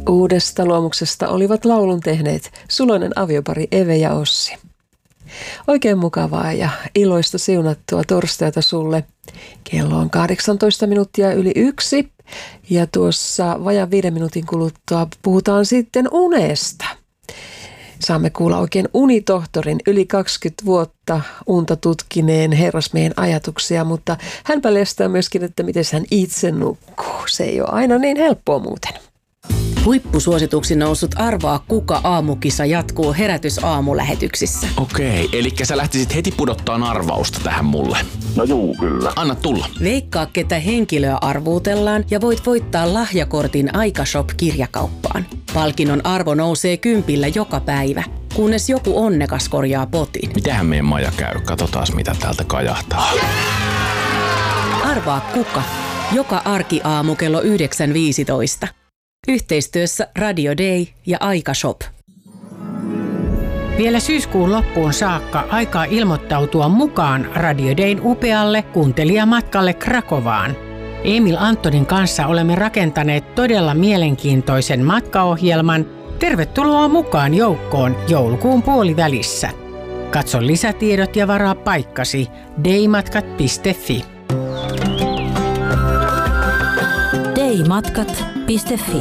Uudesta luomuksesta olivat laulun tehneet suloinen aviopari Eve ja Ossi. Oikein mukavaa ja iloista siunattua torstaita sulle. Kello on 18 minuuttia yli 1 ja tuossa vajaan 5 minuutin kuluttua puhutaan sitten unesta. Saamme kuulla oikein unitohtorin yli 20 vuotta unta tutkineen herrasmiehen ajatuksia, mutta hän paljastaa myöskin, että miten hän itse nukkuu. Se ei ole aina niin helppoa muuten. Huippusuosituksi noussut Arvaa kuka -aamukisa jatkuu Herätys-aamulähetyksissä. Okei, eli sä lähtisit heti pudottaan arvausta tähän mulle. No juu, kyllä. Anna tulla. Veikkaa, ketä henkilöä arvuutellaan ja voit voittaa lahjakortin Aikashop-kirjakauppaan. Palkinnon arvo nousee 10 joka päivä, kunnes joku onnekas korjaa potin. Mitähän meidän maja käy? Katsotaas mitä täältä kajahtaa. Arvaa kuka? Joka arkiaamu kello 9.15. Yhteistyössä Radio Day ja Aikashop. Vielä syyskuun loppuun saakka aikaa ilmoittautua mukaan Radio Dayn upealle kuuntelijamatkalle Krakovaan. Emil Antonin kanssa olemme rakentaneet todella mielenkiintoisen matkaohjelman. Tervetuloa mukaan joukkoon joulukuun puolivälissä. Katso lisätiedot ja varaa paikkasi daymatkat.fi. daymatkat.fi.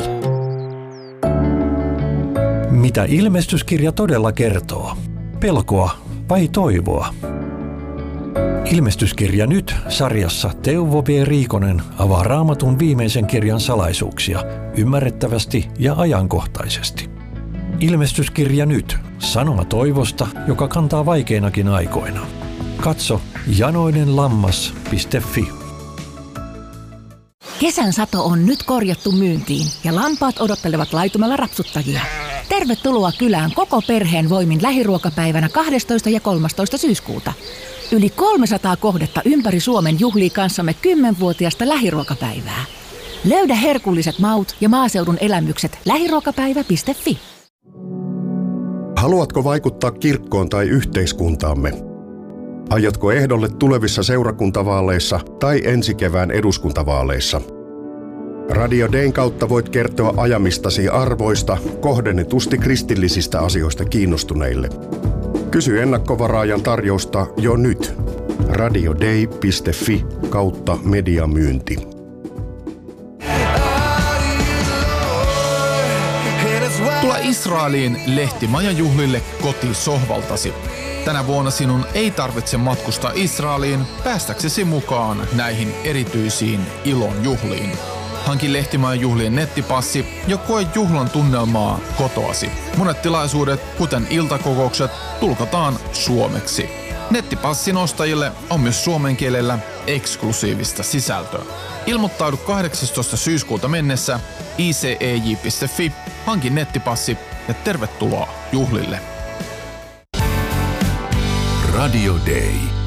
Mitä ilmestyskirja todella kertoo? Pelkoa vai toivoa? Ilmestyskirja nyt -sarjassa Teuvo V. Riikonen avaa Raamatun viimeisen kirjan salaisuuksia ymmärrettävästi ja ajankohtaisesti. Ilmestyskirja nyt -sanoma toivosta, joka kantaa vaikeinakin aikoina. Katso janoinenlammas.fi. Kesän sato on nyt korjattu myyntiin ja lampaat odottelevat laitumella rapsuttajia. Tervetuloa kylään koko perheen voimin lähiruokapäivänä 12. ja 13. syyskuuta. Yli 300 kohdetta ympäri Suomen juhlii kanssamme 10-vuotiaasta lähiruokapäivää. Löydä herkulliset maut ja maaseudun elämykset lähiruokapäivä.fi. Haluatko vaikuttaa kirkkoon tai yhteiskuntaamme? Aiotko ehdolle tulevissa seurakuntavaaleissa tai ensi kevään eduskuntavaaleissa? Radio Dayn kautta voit kertoa ajamistasi arvoista kohdennetusti kristillisistä asioista kiinnostuneille. Kysy ennakkovaraajan tarjousta jo nyt. radioday.fi/mediamyynti. Tule Israeliin lehtimajan juhlille kotisohvaltasi. Tänä vuonna sinun ei tarvitse matkustaa Israeliin päästäksesi mukaan näihin erityisiin ilon juhliin. Hanki Lehtimajan juhlien nettipassi ja koe juhlan tunnelmaa kotoasi. Monet tilaisuudet, kuten iltakokoukset, tulkataan suomeksi. Nettipassin ostajille on myös suomen kielellä eksklusiivista sisältöä. Ilmoittaudu 18. syyskuuta mennessä icej.fi, hanki nettipassi ja tervetuloa juhlille. Radio Day.